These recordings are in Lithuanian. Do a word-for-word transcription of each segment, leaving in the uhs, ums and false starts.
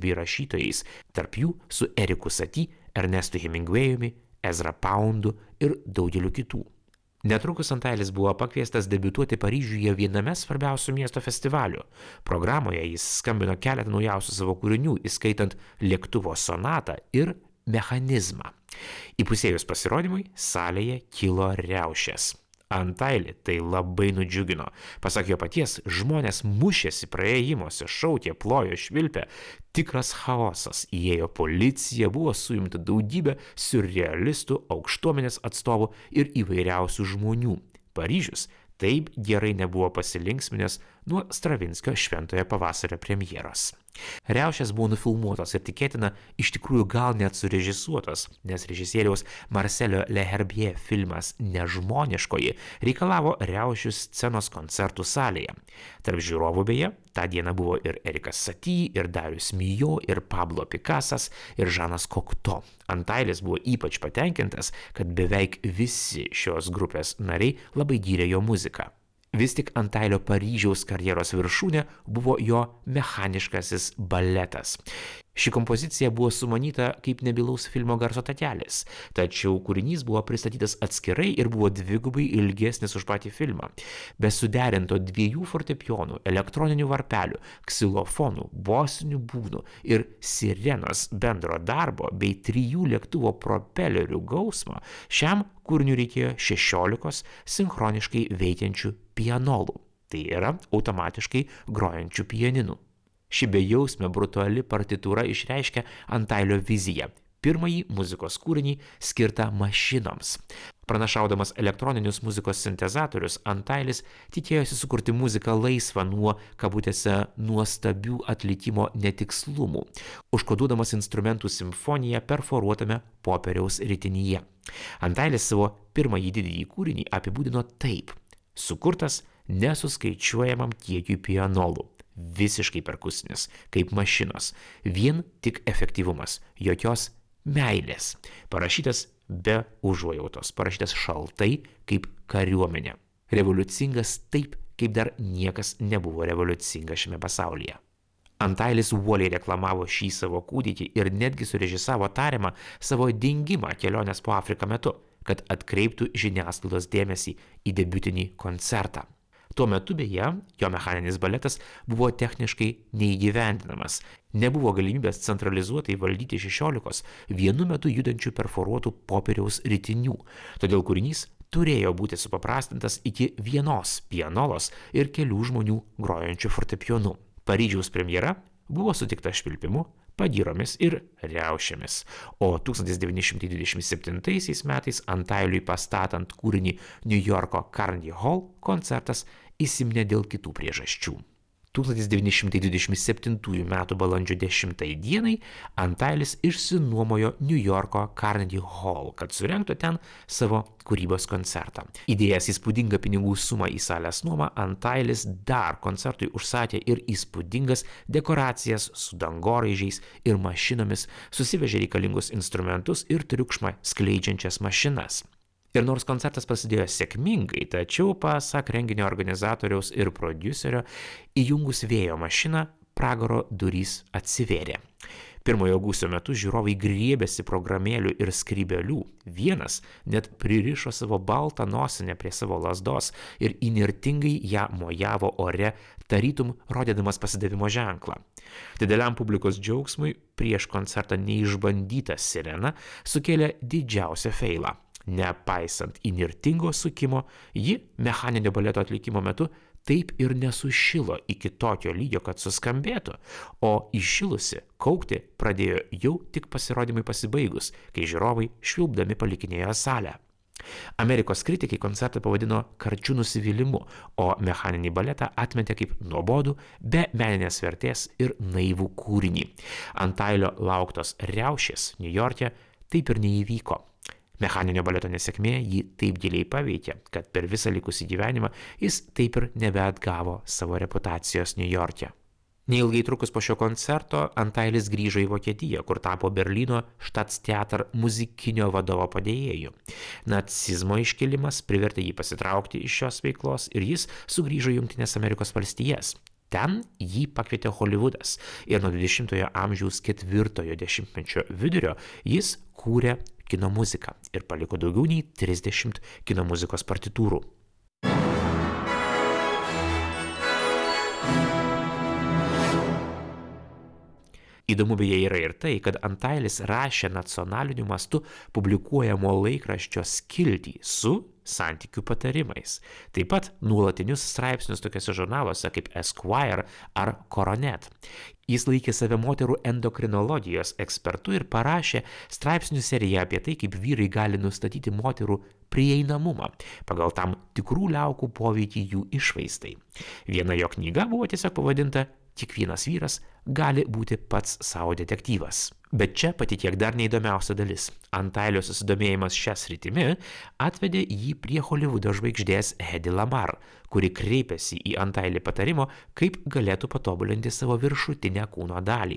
bei rašytojais, tarp jų su Eriku Satie, Ernestu Hemingwayumi, Ezra Poundu ir daugeliu kitų. Netrukus Antailis buvo pakviestas debiutuoti Paryžiuje viename svarbiausių miesto festivalių. Programoje jis skambino keletą naujausių savo kūrinių, įskaitant Lėktuvo sonatą ir Mechanizmą. Įpusėjus pasirodymui, salėje kilo riaušės. Antailį tai labai nudžiugino. Pasak jo paties, žmonės mušėsi praėjimuose, šaukė, plojo, švilpė. Tikras chaosas. Įėjo policija, buvo suimta daugybė siurrealistų, aukštuomenės atstovų ir įvairiausių žmonių. Paryžius taip gerai nebuvo pasilinksminęs nuo Stravinskio Šventojo pavasario premjeros. Riaušės buvo nufilmuotos ir tikėtina iš tikrųjų gal net surežisuotos, nes režisieriaus Marcelio Leherbier filmas Nežmoniškoji reikalavo riaušių scenos koncertų salėje. Tarp žiūrovų beje, tą dieną buvo ir Erikas Satie, ir Darius Milhaud, ir Pablo Picasas, ir Žanas Cocteau. Antailis buvo ypač patenkintas, kad beveik visi šios grupės nariai labai gyrė jo muziką. Vis tik Antailio Paryžiaus karjeros viršūnė buvo jo mechaniškasis baletas. Ši kompozicija buvo sumanyta kaip nebylaus filmo garso takelis, tačiau kūrinys buvo pristatytas atskirai ir buvo dvigubai ilgesnis už patį filmą. Be suderinto dviejų fortepijonų, elektroninių varpelių, ksilofonų, bosinių būgnų ir sirenos bendro darbo bei trijų lėktuvo propelerių gausmo, šiam kūriniui reikėjo šešiolikos sinchroniškai veikiančių pianolų, tai yra automatiškai grojančių pianinų. Ši bejausmė brutali partitūra išreiškia Antailio viziją, pirmąjį muzikos kūrinį skirtą mašinoms. Pranašaudamas elektroninius muzikos sintezatorius, Antailis tikėjosi sukurti muziką laisvą nuo, kabutėse, nuostabių atlikimo netikslumų, užkoduodamas instrumentų simfoniją perforuotame popieriaus ritinyje. Antailis savo pirmąjį didįjį kūrinį apibūdino taip: sukurtas nesuskaičiuojamam kiekiui pianolų. Visiškai perkusinis, kaip mašinos, vien tik efektyvumas, jokios meilės, parašytas be užuojautos, parašytas šaltai kaip kariuomenė, revoliucingas taip, kaip dar niekas nebuvo revoliucinga šiame pasaulyje. Antailis uoliai reklamavo šį savo kūdikį ir netgi surežisavo tariamą savo dingimą kelionės po Afriką metu, kad atkreiptų žiniasklaidos dėmesį į debiutinį koncertą. Tuo metu beje, jo mechaninis baletas buvo techniškai neįgyvendinamas. Nebuvo galimybės centralizuotai valdyti šešiolikos vienu metu judančių perforuotų popieriaus ritinių, todėl kūrinys turėjo būti supaprastintas iki vienos pianolos ir kelių žmonių grojančių fortepijonu. Paryžiaus premjera buvo sutikta švilpimu, pagyromis ir riaušėmis, o tūkstantis devyni šimtai dvidešimt septintaisiais metais Antailiui pastatant kūrinį New Yorko Carnegie Hall koncertas įsiminė dėl kitų priežasčių. tūkstantis devyni šimtai dvidešimt septintųjų metų balandžio dešimtai dienai Antailis išsinuomojo New Yorko Carnegie Hall, kad surengtų ten savo kūrybos koncertą. Įdėjęs įspūdingą pinigų sumą į salės nuomą, Antailis dar koncertui užsakė ir įspūdingas dekoracijas su dangoraižiais ir mašinomis, susivežė reikalingus instrumentus ir triukšmą skleidžiančias mašinas. Ir nors koncertas prasidėjo sėkmingai, tačiau pasak renginio organizatoriaus ir prodiuserio, įjungus vėjo mašiną, pragaro durys atsivėrė. Pirmojo gūsio metu žiūrovai griebėsi programėlių ir skrybelių. Vienas net pririšo savo baltą nosinę prie savo lazdos ir įnirtingai ją mojavo ore, tarytum rodydamas pasidavimo ženklą. Dideliam publikos džiaugsmui prieš koncertą neišbandyta sirena sukėlė didžiausią feilą. Nepaisant įnirtingo sukimo, ji mechaninio baleto atlikimo metu taip ir nesušilo iki tokio lygio, kad suskambėtų, o įšilusi kaukti pradėjo jau tik pasirodymui pasibaigus, kai žiūrovai švilpdami palikinėjo salę. Amerikos kritikai koncertą pavadino karčiu nusivylimu, o mechaninį baletą atmetė kaip nuobodų, be meninės vertės ir naivų kūrinį. Antailio lauktos riaušės Niujorke taip ir neįvyko. Mechaninio baleto nesėkmė jį taip giliai paveikė, kad per visą likusį gyvenimą jis taip ir nebeatgavo savo reputacijos Niujorke. Neilgai trukus po šio koncerto Antailis grįžo į Vokietiją, kur tapo Berlyno Staatstheater muzikinio vadovo padėjėju. Nacizmo iškilimas privertė jį pasitraukti iš šios veiklos ir jis sugrįžo į Jungtines Amerikos valstijas. Ten jį pakvietė Hollywoodas ir nuo dvidešimtojo amžiaus ketvirtojo dešimtmečio vidurio jis kūrė kino muziką ir paliko daugiau nei trisdešimt kino muzikos partitūrų. Įdomu beje yra ir tai, kad Antailis rašė nacionaliniu mastu publikuojamo laikraščio skiltį su santykių patarimais. Taip pat nuolatinius straipsnius tokiuose žurnaluose kaip Esquire ar Coronet. Jis laikė save moterų endokrinologijos ekspertu ir parašė straipsnių seriją apie tai, kaip vyrai gali nustatyti moterų prieinamumą pagal tam tikrų liaukų poveikį jų išvaiztai. Viena jo knyga buvo tiesiog pavadinta Kiekvienas vyras gali būti pats savo detektyvas. Bet čia pati tiek dar neįdomiausia dalis. Antailio susidomėjimas šią sritimi atvedė jį prie Hollywoodo žvaigždės Hedy Lamarr, kuri kreipėsi į Antailį patarimo, kaip galėtų patobulinti savo viršutinę kūno dalį.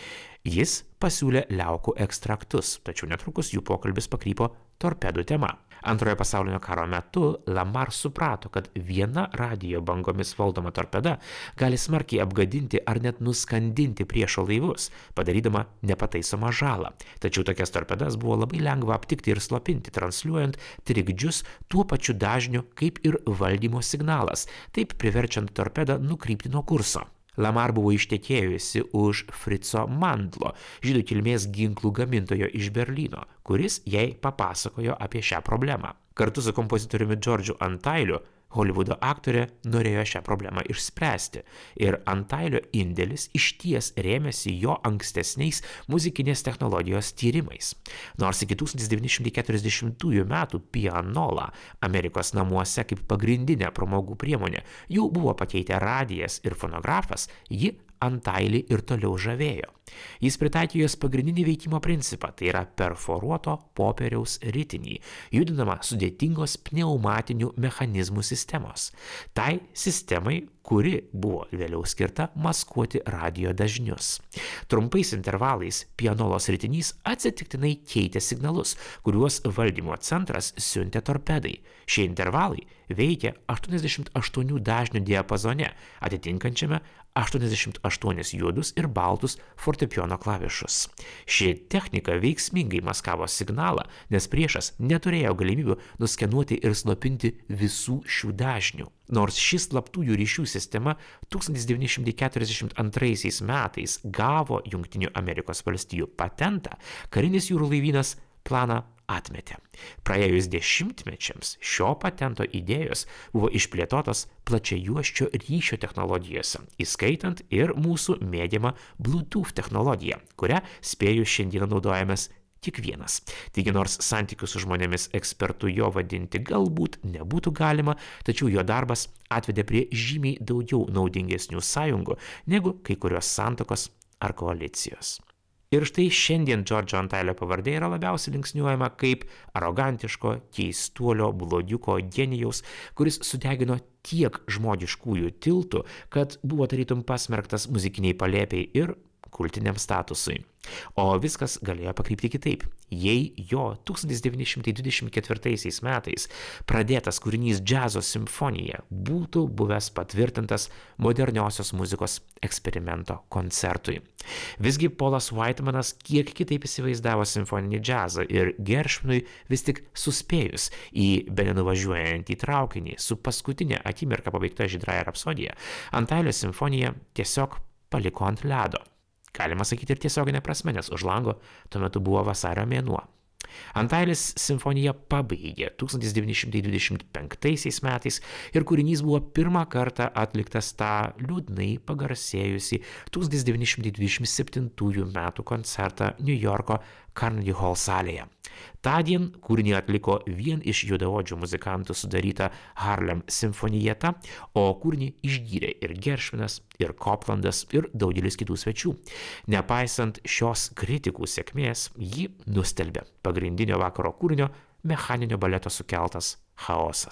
Jis pasiūlė liaukų ekstraktus, tačiau netrukus jų pokalbis pakrypo torpedų tema. Antrojo pasaulinio karo metu Lamarr suprato, kad viena radijo bangomis valdoma torpeda gali smarkiai apgadinti ar net nuskandinti priešo laivus, padarydama nepataisomą žalą. Tačiau tokias torpedas buvo labai lengva aptikti ir slopinti, transliuojant trikdžius tuo pačiu dažniu kaip ir valdymo signalas, taip priverčiant torpedą nukrypti nuo kurso. Lamarr buvo ištekėjusi už Fritzo Mandlo, žydų kilmės ginklų gamintojo iš Berlyno, kuris jai papasakojo apie šią problemą. Kartu su kompozitoriumi George'u Antailiu Hollywoodo aktorė norėjo šią problemą išspręsti ir Antailio indėlis išties rėmėsi jo ankstesniais muzikinės technologijos tyrimais. Nors iki tūkstantis devyni šimtai keturiasdešimtųjų metų pianola Amerikos namuose kaip pagrindinė pramogų priemonė jau buvo pakeitę radijas ir fonografas, ji Antailį ir toliau žavėjo. Jis pritaikė jos pagrindinį veikimo principą, tai yra perforuoto popieriaus ritinį, judinama sudėtingos pneumatinių mechanizmų sistemos. Tai sistemai, kuri buvo vėliau skirta maskuoti radijo dažnius. Trumpais intervalais pianolos ritinys atsitiktinai keitė signalus, kuriuos valdymo centras siuntė torpedai. Šie intervalai veikia aštuoniasdešimt aštuonių dažnių diapazone, atitinkančiame aštuoniasdešimt aštuonis juodus ir baltus fortepijono klavišus. Ši technika veiksmingai maskavo signalą, nes priešas neturėjo galimybių nuskenuoti ir slopinti visų šių dažnių. Nors šis slaptųjų ryšių sistema tūkstantis devyni šimtai keturiasdešimt antraisiais metais gavo Jungtinių Amerikos valstijų patentą, karinis jūrų laivynas planą atmetė. Praėjus dešimtmečiams šio patento idėjos buvo išplėtotos plačiajuosčio ryšio technologijose, įskaitant ir mūsų mėgiamą Bluetooth technologiją, kurią spėju šiandien naudojamės tik vienas. Taigi nors santykių su žmonėmis ekspertų jo vadinti galbūt nebūtų galima, tačiau jo darbas atvedė prie žymiai daugiau naudingesnių sąjungų negu kai kurios santuokos ar koalicijos. Ir štai šiandien George'o Antailio pavardė yra labiausiai linksniuojama kaip arogantiško, keistuolio, blogiuko genijaus, kuris sudegino tiek žmogiškųjų tiltų, kad buvo tarytum pasmerktas muzikiniai palėpiai ir kultiniam statusui. O viskas galėjo pakrypti kitaip. Jei jo tūkstantis devyni šimtai dvidešimt ketvirtaisiais metais pradėtas kūrinys Džiazo simfonija būtų buvęs patvirtintas moderniosios muzikos eksperimento koncertui. Visgi Polas Whitemanas kiek kitaip įsivaizdavo simfoninį džiazą ir Gershwinui vis tik suspėjus į bene nuvažiuojantį traukinį su paskutinė akimirka pabaigta žydraja rapsodija, Antailio simfonija tiesiog paliko ant ledo. Galima sakyti ir tiesioginė prasme, nes už lango tuo metu buvo vasario mėnuo. Antailis simfoniją pabaigė tūkstantis devyni šimtai dvidešimt penktaisiais metais ir kūrinys buvo pirmą kartą atliktas tą liūdnai pagarsėjusi tūkstantis devyni šimtai dvidešimt septintųjų metų koncertą New Yorko Carnegie Hall salėje. Tądien kūrinį atliko vien iš juodaodžių muzikantų sudaryta Harlem simfonijeta, o kūrinį išgyrė ir Gershwinas, ir Coplandas, ir daugelis kitų svečių. Nepaisant šios kritikų sėkmės, jį nustelbė pagrindinio vakaro kūrinio mechaninio baleto sukeltas chaosas.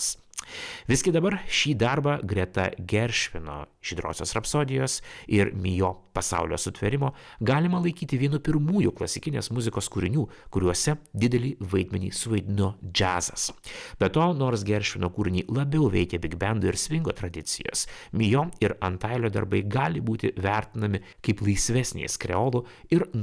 Visgi dabar šį darbą greta Geršvino Žydrosios rapsodijos ir Mijo pasaulio sutvėrimo galima laikyti vienu pirmųjų klasikinės muzikos kūrinių, kuriuose didelį vaidmenį suvaidino džiazas. Be to, nors Geršvino kūriniai labiau veikia big bendo ir swingo tradicijos, Mijo ir Antailio darbai gali būti vertinami kaip laisvesnės kreolų ir